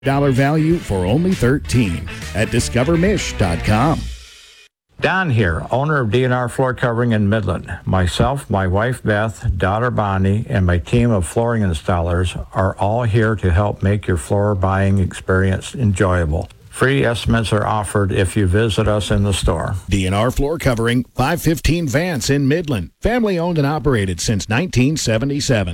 value for only $13 at discovermish.com. Don here, owner of DNR Floor Covering in Midland. Myself, my wife Beth, daughter Bonnie, and my team of flooring installers are all here to help make your floor buying experience enjoyable. Free estimates are offered if you visit us in the store. DNR Floor Covering, 515 Vance in Midland. Family owned and operated since 1977.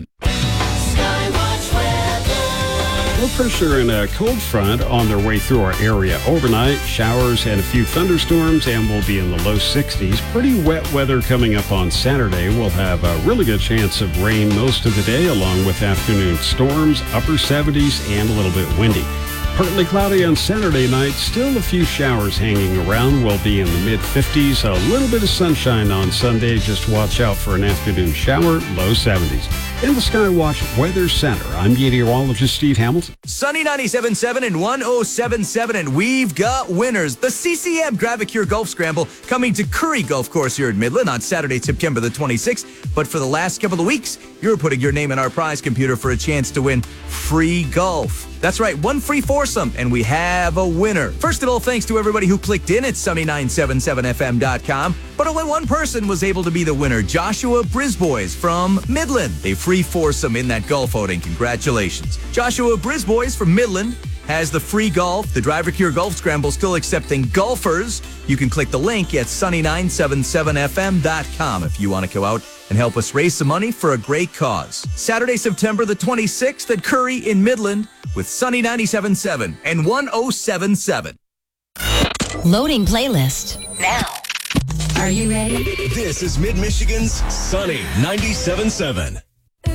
Low pressure and a cold front on their way through our area overnight. Showers and a few thunderstorms, and we'll be in the low 60s. Pretty wet weather coming up on Saturday. We'll have a really good chance of rain most of the day, along with afternoon storms, upper 70s, and a little bit windy. Partly cloudy on Saturday night. Still a few showers hanging around. We'll be in the mid-50s. A little bit of sunshine on Sunday. Just watch out for an afternoon shower. Low 70s. In the Skywatch Weather Center, I'm meteorologist Steve Hamilton. Sunny 97.7 and 107.7, and we've got winners. The CCM Gravicure Golf Scramble coming to Curry Golf Course here in Midland on Saturday, September the 26th. But for the last couple of weeks, you're putting your name in our prize computer for a chance to win free golf. That's right, one free foursome, and we have a winner. First of all, thanks to everybody who clicked in at sunny977fm.com, but only one person was able to be the winner, Joshua Brisbois from Midland. A free foursome in that golf outing. Congratulations. Joshua Brisbois from Midland has the free golf. The Drivacure Golf Scramble still accepting golfers. You can click the link at sunny977fm.com if you want to go out and help us raise some money for a great cause. Saturday, September the 26th at Curry in Midland with Sunny 97.7 and 107.7. Loading playlist now. Are you ready? This is Mid-Michigan's Sunny 97.7.